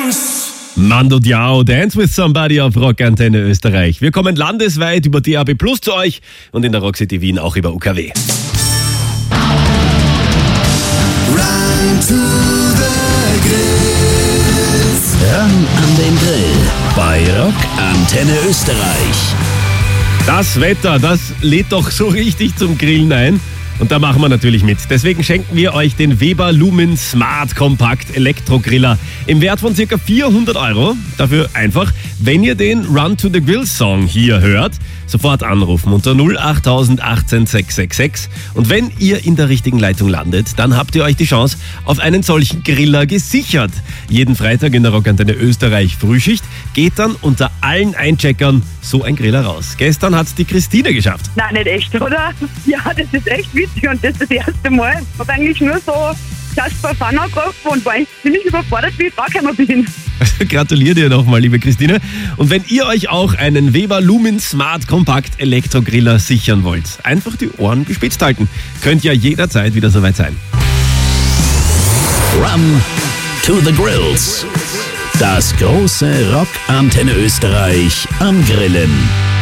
Mando Diao, Dance with Somebody auf Rockantenne Österreich. Wir kommen landesweit über DAB+ zu euch und in der Rockcity Wien auch über UKW. Run to the Grills. Ran an den Grill bei Rockantenne Österreich. Das Wetter, das lädt doch so richtig zum Grillen ein. Und da machen wir natürlich mit. Deswegen schenken wir euch den Weber Lumen Smart Compact Elektrogriller im Wert von ca. 400 €. Dafür einfach, wenn ihr den Run to the Grill Song hier hört, sofort anrufen unter 08000 18 666. Und wenn ihr in der richtigen Leitung landet, dann habt ihr euch die Chance auf einen solchen Griller gesichert. Jeden Freitag in der Rockantenne Österreich Frühschicht geht dann unter allen Eincheckern so ein Griller raus. Gestern hat es die Christine geschafft. Nein, nicht echt, oder? Ja, das ist echt witzig und das ist das erste Mal. Ich habe eigentlich nur so Jasper Fun angerufen und war eigentlich ziemlich überfordert, wie ich draufgekommen bin. Gratuliere dir nochmal, liebe Christine. Und wenn ihr euch auch einen Weber Lumen Smart Compact Elektrogriller sichern wollt, einfach die Ohren gespitzt halten. Könnt ja jederzeit wieder soweit sein. Run to the Grills. Das große Rockantenne Österreich am Grillen.